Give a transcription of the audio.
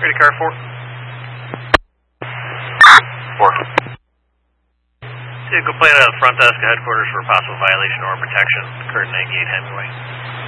Ready, car 4. 4. See a complaint out of the front desk at headquarters for possible violation or protection. Occurred in 98 Hemingway.